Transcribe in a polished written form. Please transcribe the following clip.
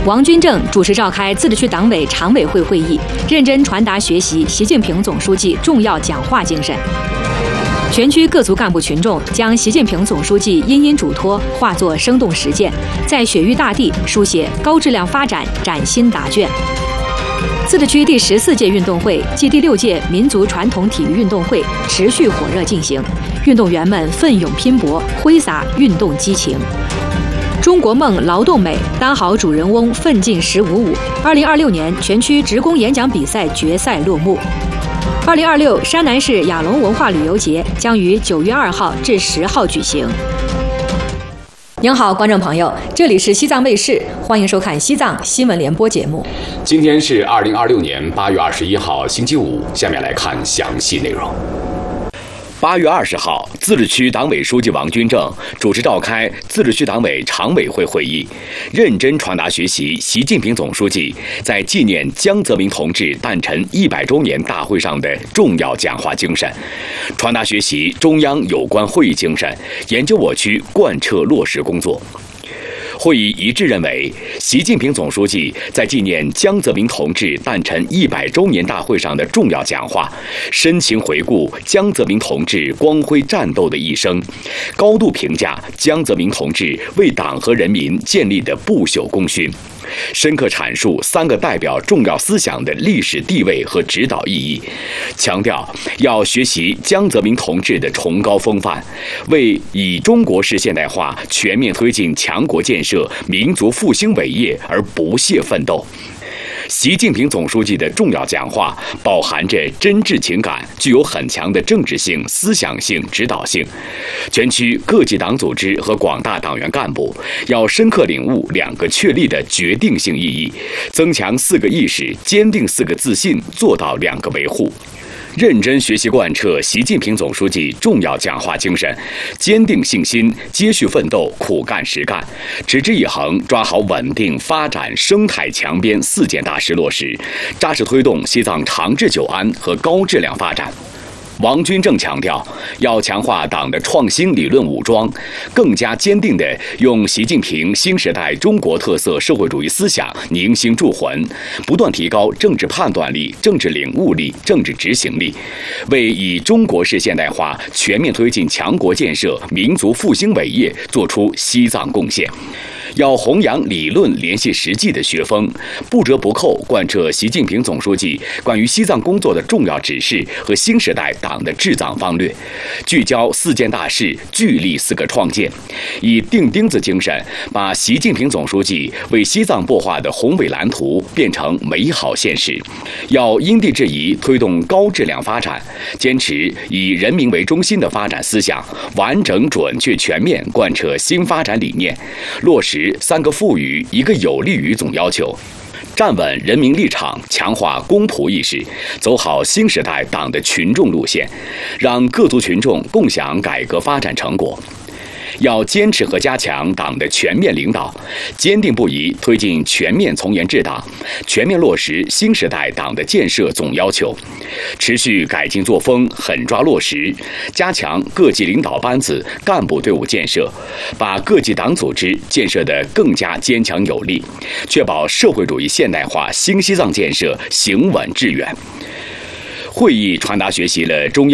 王军正主持召开自治区党委常委会会议，认真传达学习习近平总书记重要讲话精神。全区各族干部群众将习近平总书记殷殷嘱托化作生动实践，在雪域大地书写高质量发展崭新答卷。自治区第14届运动会暨第6届民族传统体育运动会持续火热进行，运动员们奋勇拼搏，挥洒运动激情。中国梦劳动美，当好主人翁，奋进1055。2026年全区职工演讲比赛决赛落幕。2026山南市雅龙文化旅游节将于9月2号至10号举行。您好，观众朋友，这里是西藏卫视，欢迎收看西藏新闻联播节目。 今天是2026年8月21号，星期五。下面来看详细内容。 8月20号，自治区党委书记王军正主持召开自治区党委常委会会议，认真传达学习习近平总书记在纪念江泽民同志诞辰100周年大会上的重要讲话精神，传达学习中央有关会议精神，研究我区贯彻落实工作。会议一致认为，习近平总书记在纪念江泽民同志诞辰100周年大会上的重要讲话，深情回顾江泽民同志光辉战斗的一生，高度评价江泽民同志为党和人民建立的不朽功勋，深刻阐述3个代表重要思想的历史地位和指导意义，强调要学习江泽民同志的崇高风范，为以中国式现代化全面推进强国建设、民族复兴伟业而不懈奋斗。习近平总书记的重要讲话饱含着真挚情感，具有很强的政治性、思想性、指导性。全区各级党组织和广大党员干部要深刻领悟2个确立的决定性意义，增强4个意识，坚定4个自信，做到2个维护。认真学习贯彻习近平总书记重要讲话精神，坚定信心，接续奋斗，苦干实干，持之以恒，抓好稳定发展生态强边4件大事落实，扎实推动西藏长治久安和高质量发展。王军正强调，要强化党的创新理论武装，更加坚定地用习近平新时代中国特色社会主义思想凝心铸魂，不断提高政治判断力、政治领悟力、政治执行力，为以中国式现代化全面推进强国建设、民族复兴伟业做出西藏贡献。要弘扬理论联系实际的学风，不折不扣贯彻习近平总书记关于西藏工作的重要指示和新时代党的治藏方略，聚焦4件大事，聚力4个创建，以钉钉子精神，把习近平总书记为西藏擘画的宏伟蓝图变成美好现实。要因地制宜推动高质量发展，坚持以人民为中心的发展思想，完整、准确、全面贯彻新发展理念，落实3个富裕、1个有利于总要求，站稳人民立场，强化公仆意识，走好新时代党的群众路线，让各族群众共享改革发展成果。要坚持和加强党的全面领导，坚定不移推进全面从严治党，全面落实新时代党的建设总要求，持续改进作风，狠抓落实，加强各级领导班子干部队伍建设，把各级党组织建设得更加坚强有力，确保社会主义现代化新西藏建设行稳致远。会议传达学习了中央